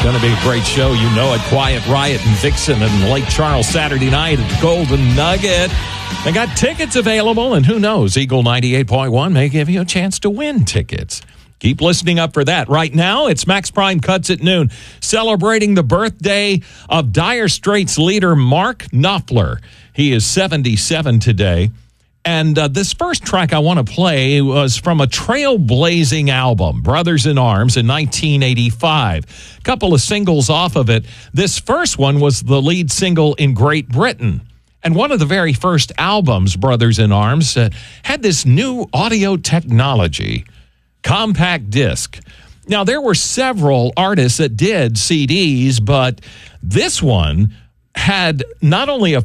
going to be a great show. You know it. Quiet Riot and Vixen and Lake Charles Saturday night at the Golden Nugget. They got tickets available, and who knows, Eagle 98.1 may give you a chance to win tickets. Keep listening up for that. Right now, it's Max Prime Cuts at noon, celebrating the birthday of Dire Straits leader Mark Knopfler. He is 77 today. And this first track I want to play was from a trailblazing album, Brothers in Arms, in 1985. A couple of singles off of it. This first one was the lead single in Great Britain. And one of the very first albums, Brothers in Arms, had this new audio technology, compact disc. Now, there were several artists that did CDs, but this one had not only a